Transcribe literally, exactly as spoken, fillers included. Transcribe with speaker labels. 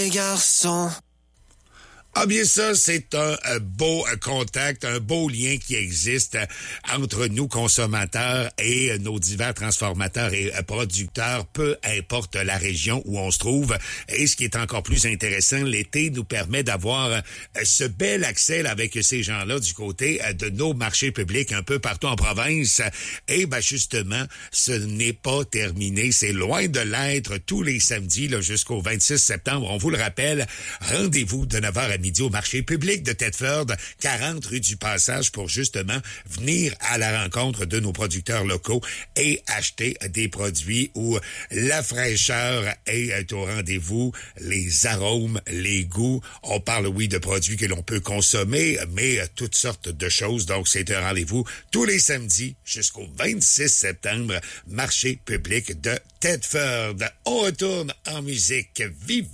Speaker 1: les garçons.
Speaker 2: Ah bien ça, c'est un, un beau un contact, un beau lien qui existe euh, entre nous consommateurs et euh, nos divers transformateurs et euh, producteurs, peu importe la région où on se trouve. Et ce qui est encore plus intéressant, l'été nous permet d'avoir euh, ce bel accès là, avec ces gens-là du côté euh, de nos marchés publics un peu partout en province. Et ben justement, ce n'est pas terminé, c'est loin de l'être tous les samedis là, jusqu'au vingt-six septembre. On vous le rappelle, rendez-vous de neuf heures à midi au marché public de Thetford, quarante rue du Passage, pour justement venir à la rencontre de nos producteurs locaux et acheter des produits où la fraîcheur est au rendez-vous, les arômes, les goûts. On parle, oui, de produits que l'on peut consommer, mais toutes sortes de choses. Donc, c'est un rendez-vous tous les samedis jusqu'au vingt-six septembre, marché public de Thetford. On retourne en musique. Vive!